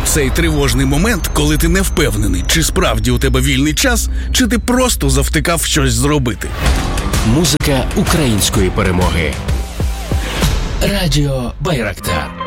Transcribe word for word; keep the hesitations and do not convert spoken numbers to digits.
Цей тривожний момент, коли ти не впевнений, чи справді у тебе вільний час, чи ти просто завтикав щось зробити. Музика української перемоги. Радіо Байрактар.